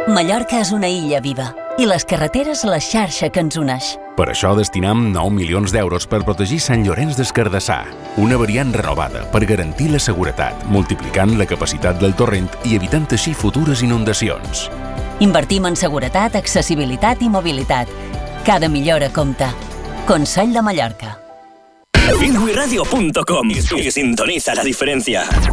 Mallorca és una illa viva i les carreteres la xarxa que ens uneix. Per això destinem 9 milions d'euros per protegir Sant Llorenç des Cardassar, una variant renovada per garantir la seguretat, multiplicant la capacitat del torrent i evitant així futures inundacions. Invertim en seguretat, accessibilitat i mobilitat. Cada millora compta. Consell de Mallorca. Finwiradio.com y sintoniza la diferencia.